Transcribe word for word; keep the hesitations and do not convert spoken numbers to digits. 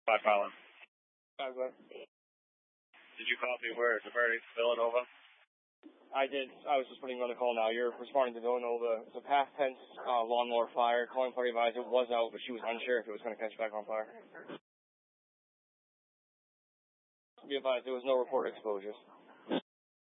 Five Colin. Five Glen. Did you copy where? The verdict, Villanova? I did. I was just putting you on the call now. You're responding to Villanova. It's a past tense uh, lawnmower fire. Calling party advisor was out, but she was unsure if it was going to catch back on fire. Be advised, there was no report exposures.